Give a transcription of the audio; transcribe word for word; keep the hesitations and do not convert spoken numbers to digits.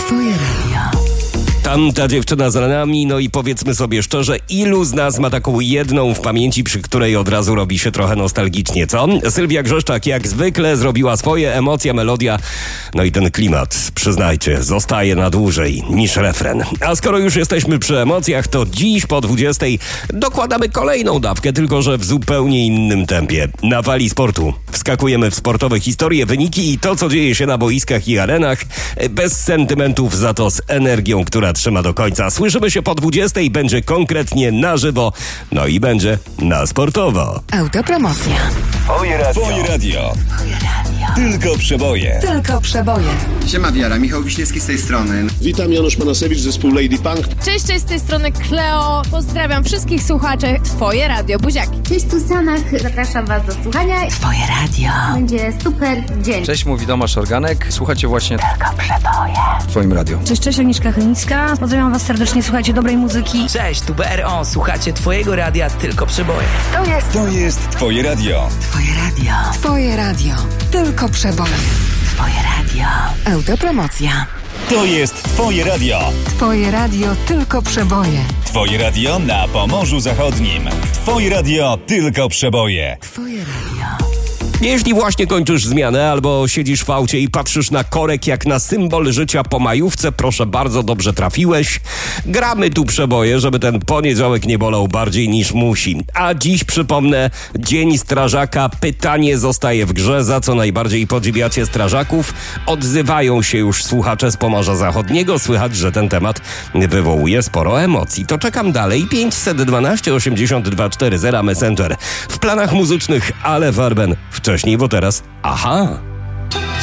Twoje radio. Tamta dziewczyna za nami, no i powiedzmy sobie szczerze, ilu z nas ma taką jedną w pamięci, przy której od razu robi się trochę nostalgicznie, co? Sylwia Grzeszczak jak zwykle zrobiła swoje, emocja, melodia, no i ten klimat, przyznajcie, zostaje na dłużej niż refren. A skoro już jesteśmy przy emocjach, to dziś po dwudziestej dokładamy kolejną dawkę, tylko że w zupełnie innym tempie. Na fali sportu wskakujemy w sportowe historie, wyniki i to, co dzieje się na boiskach i arenach, bez sentymentów, za to z energią, która trzyma do końca. Słyszymy się po dwudziestej, będzie konkretnie na żywo, no i będzie na sportowo. Autopromocja. Twoje radio. Twoje radio. Twoje radio. Tylko przeboje. Tylko przeboje. Siema Wiara, Michał Wiśniewski z tej strony. Witam, Janusz Manasewicz, zespół Lady Punk. Cześć, cześć, z tej strony Kleo. Pozdrawiam wszystkich słuchaczy. Twoje radio, buziaki. Cześć, tu Sanach. Zapraszam Was do słuchania. Twoje radio. Będzie super dzień. Cześć, mówi Tomasz Organek. Słuchajcie właśnie Tylko przeboje. w Twoim radio. Cześć, cześć, Agnieszka Chynicka. Pozdrawiam Was serdecznie, słuchajcie dobrej muzyki. Cześć, tu B R O. Słuchacie Twojego radia, tylko przeboje. To jest To jest Twoje radio. Twoje radio. Twoje radio. Tylko przeboje. Twoje radio. Autopromocja. To jest Twoje radio. Twoje radio. Tylko przeboje. Twoje radio na Pomorzu Zachodnim. Twoje radio tylko przeboje. Twoje radio. Jeśli właśnie kończysz zmianę albo siedzisz w aucie i patrzysz na korek jak na symbol życia po majówce, proszę bardzo, dobrze trafiłeś. Gramy tu przeboje, żeby ten poniedziałek nie bolał bardziej niż musi. A dziś przypomnę, Dzień Strażaka. Pytanie zostaje w grze, za co najbardziej podziwiacie strażaków. Odzywają się już słuchacze z Pomorza Zachodniego. Słychać, że ten temat wywołuje sporo emocji. To czekam dalej. pięćset dwanaście osiemdziesiąt dwa czterdzieści Messenger. W planach muzycznych Ale Farben wcześniej, bo teraz aha.